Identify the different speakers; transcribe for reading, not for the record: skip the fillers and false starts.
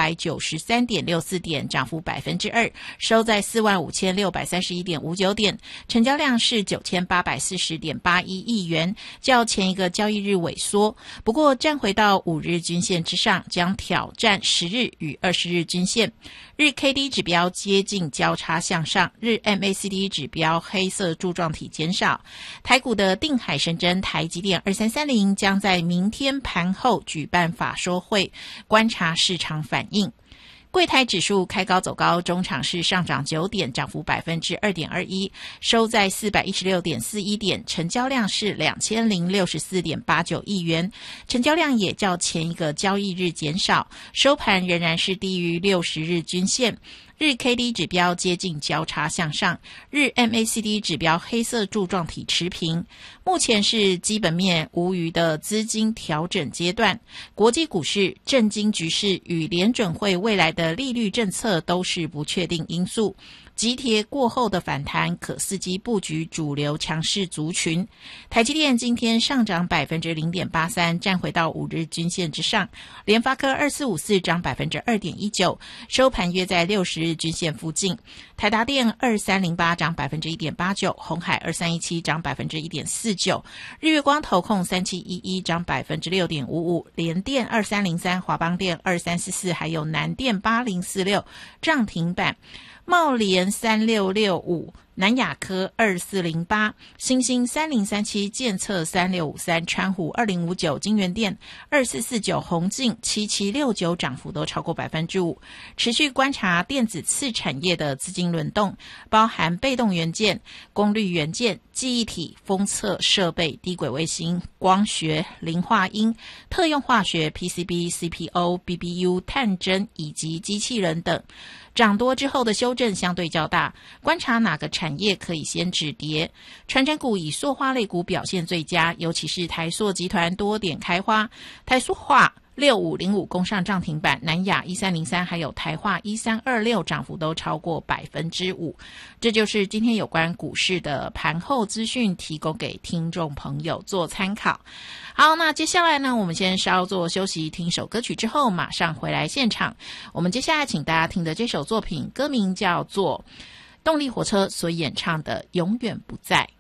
Speaker 1: 193.64点，涨幅2%，收在45631.59点，成交量是9840.81亿元，较前一个交易日萎缩，不过站回到5日均线之上，将挑战10日与20日均线。日 KD 指标接近交叉向上，日 MACD 指标黑色柱状体减少。台股的定海神针台积电2330将在明天盘后举办法说会，观察市场反应。柜台指数开高走高，中场是上涨9点，涨幅2.21%，收在416.41点，成交量是2064.89亿元，成交量也较前一个交易日减少，收盘仍然是低于60日均线。日 KD 指标接近交叉向上，日 MACD 指标黑色柱状体持平。目前是基本面无虞的资金调整阶段，国际股市、政经局势与联准会未来的利率政策都是不确定因素。急跌过后的反弹可伺机布局主流强势族群。台积电今天上涨 0.83%， 站回到5日均线之上。联发科2454涨 2.19%， 收盘约在60日均线附近。台达电2308涨 1.89%， 鸿海2317涨 1.49%， 日月光投控3711涨 6.55%， 联电2303、华邦电2344还有南电8046涨停板。茂联3665，南亚科2408，新兴3037，建策3653，川湖2059，金源电2449，宏进7769，涨幅都超过 5%。 持续观察电子次产业的资金轮动，包含被动元件、功率元件、记忆体、封测设备、低轨卫星、光学、磷化铟、特用化学、PCB、CPO、BBU、探针以及机器人等。涨多之后的修正相对较大，观察哪个产业可以先止跌。传产股以塑化类股表现最佳，尤其是台塑集团多点开花，台塑化6505攻上涨停板，南亚1303还有台化1326涨幅都超过 5%。 这就是今天有关股市的盘后资讯，提供给听众朋友做参考。好，那接下来呢，我们先稍作休息，听首歌曲之后马上回来现场。我们接下来请大家听的这首作品歌名叫做动力火车所演唱的永远不在。